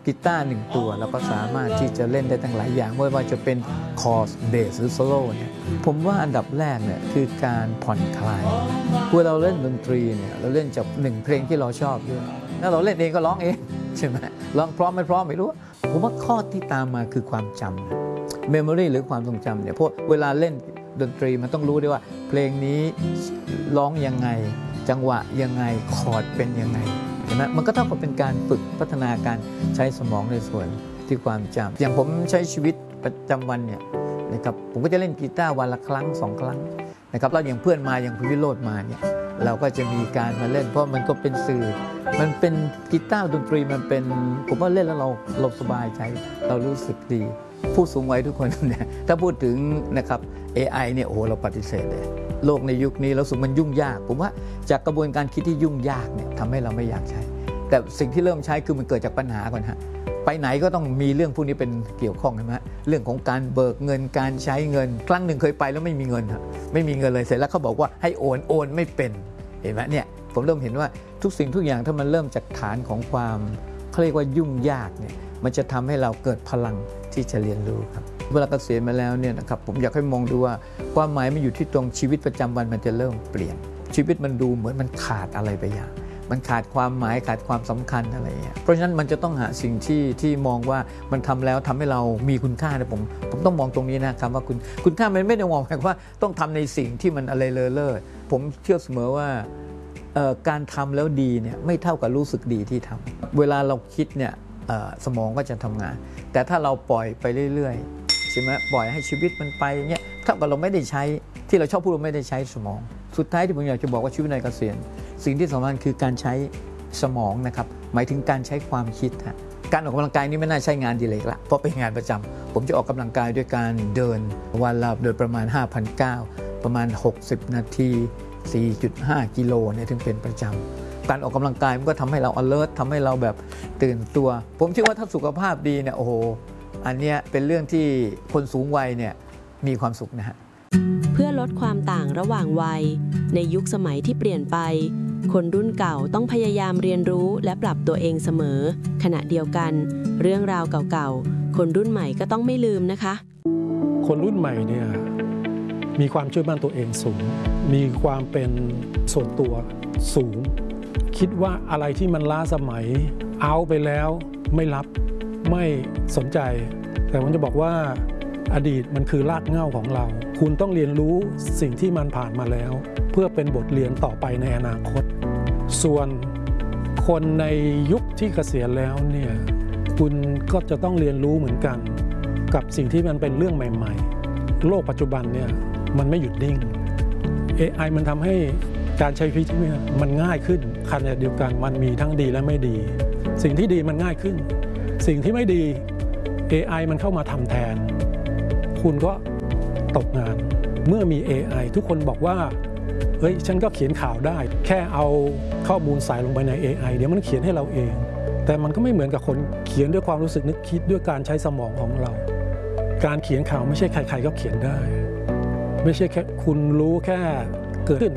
กีตาร์1ตัวเราก็สามารถที่จะเล่นได้ทั้งหลายอย่างไม่ว่าจะเป็นคอร์ดเบสหรือโซโล่เนี่ยผมว่าอันดับแรกเนี่ยคือการผ่อนคลายเมื่อเราเล่นดนตรีเนี่ยเราเล่นจาก1เพลงที่เราชอบด้วยแล้วเราเล่นเองก็ร้องเองใช่ไหมร้องพร้อมไม่พร้อมไม่รู้ผมว่าข้อที่ตามมาคือความจำเมมโมรีหรือความทรงจำเนี่ยเพราะเวลาเล่นดนตรีมันต้องรู้ด้วยว่าเพลงนี้ร้องยังไงจังหวะยังไงคอร์ดเป็นยังไงเห็นไหมมันก็เท่ากับเป็นการฝึกพัฒนาการใช้สมองในส่วนที่ความจำอย่างผมใช้ชีวิตประจำวันเนี่ยนะครับผมก็จะเล่นกีตาร์วันละครั้ง2 ครั้งนะครับแล้วอย่างเพื่อนมาอย่างคุณวิโรจน์มาเนี่ยเราก็จะมีการมาเล่นเพราะมันก็เป็นสื่อมันเป็นกีตาร์ดนตรีมันเป็นผมว่าเล่นแล้วเราสบายใจเรารู้สึกดีผู้สูงวัยทุกคนเนี่ยถ้าพูดถึงนะครับ AI เนี่ยโอ้โหเราปฏิเสธเลยโลกในยุคนี้เราสึกมันยุ่งยากผมว่าจากกระบวนการคิดที่ยุ่งยากเนี่ยทำให้เราไม่อยากใช้แต่สิ่งที่เริ่มใช้คือมันเกิดจากปัญหาก่อนฮะไปไหนก็ต้องมีเรื่องพวกนี้เป็นเกี่ยวข้องใช่ไหมเรื่องของการเบิกเงินการใช้เงินครั้งหนึ่งเคยไปแล้วไม่มีเงินไม่มีเงินเลยเสร็จแล้วเขาบอกว่าให้โอนไม่เป็นเห็นไหมเนี่ยผมเริ่มเห็นว่าทุกสิ่งทุกอย่างถ้ามันเริ่มจากฐานของความเขาเรียกว่ายุ่งยากเนี่ยมันจะทำให้เราเกิดพลังที่จะเรียนรู้ครับเวลาเกษียณมาแล้วเนี่ยนะครับผมอยากให้มองดูว่าความหมายมันอยู่ที่ตรงชีวิตประจำวันมันจะเริ่มเปลี่ยนชีวิตมันดูเหมือนมันขาดอะไรไปอย่างมันขาดความหมายขาดความสำคัญอะไรอย่างเงี้ยเพราะฉะนั้นมันจะต้องหาสิ่งที่มองว่ามันทำแล้วทำให้เรามีคุณค่านะผมต้องมองตรงนี้นะครับว่าคุณค่ามันไม่ได้มองแค่ว่าต้องทำในสิ่งที่มันอะไรเลอเล่อผมเชื่อเสมอว่าการทำแล้วดีเนี่ยไม่เท่ากับรู้สึกดีที่ทำเวลาเราคิดเนี่ยสมองก็จะทำงานแต่ถ้าเราปล่อยไปเรื่อยๆใช่ไหมปล่อยให้ชีวิตมันไปเงี้ยเท่ากับเราไม่ได้ใช้ที่เราชอบพูดว่าไม่ได้ใช้สมองสุดท้ายที่ผมอยากจะบอกว่าชีวิตในเกษียณสิ่งที่สำคัญคือการใช้สมองนะครับหมายถึงการใช้ความคิดการออกกำลังกายนี่ไม่น่าใช้งานดีเลยละเพราะเป็นงานประจำผมจะออกกำลังกายด้วยการเดินวันละโดยประมาณ 5,900 ประมาณ60 นาที 4.5 กิโลเนี่ยถึงเป็นประจำการออกกำลังกายมันก็ทำให้เรา alert ทำให้เราแบบตื่นตัวผมเชื่อว่าถ้าสุขภาพดีเนี่ยโอ้โหอันเนี้ยเป็นเรื่องที่คนสูงวัยเนี่ยมีความสุขนะฮะเพื่อลดความต่างระหว่างวัยในยุคสมัยที่เปลี่ยนไปคนรุ่นเก่าต้องพยายามเรียนรู้และปรับตัวเองเสมอขณะเดียวกันเรื่องราวเก่าๆคนรุ่นใหม่ก็ต้องไม่ลืมนะคะคนรุ่นใหม่เนี่ยมีความเชื่อมั่นตัวเองสูงมีความเป็นส่วนตัวสูงคิดว่าอะไรที่มันล้าสมัยเอาไปแล้วไม่รับไม่สนใจแต่ผมจะบอกว่าอดีตมันคือรากเหง้าของเราคุณต้องเรียนรู้สิ่งที่มันผ่านมาแล้วเพื่อเป็นบทเรียนต่อไปในอนาคตส่วนคนในยุคที่เกษียณแล้วเนี่ยคุณก็จะต้องเรียนรู้เหมือนกันกับสิ่งที่มันเป็นเรื่องใหม่ๆโลกปัจจุบันเนี่ยมันไม่หยุดนิ่ง AI มันทำให้การใช้ชีวิตมันง่ายขึ้นขณะเดียวกันมันมีทั้งดีและไม่ดีสิ่งที่ดีมันง่ายขึ้นสิ่งที่ไม่ดี AI มันเข้ามาทำแทนคุณก็ตกงานเมื่อมี AI ทุกคนบอกว่าเฮ้ยฉันก็เขียนข่าวได้แค่เอาข้อมูลใส่ลงไปใน AI เดี๋ยวมันเขียนให้เราเองแต่มันก็ไม่เหมือนกับคนเขียนด้วยความรู้สึกนึกคิดด้วยการใช้สมองของเราการเขียนข่าวไม่ใช่ใครๆก็เขียนได้ไม่ใช่แค่คุณรู้แค่เกิดขึ้น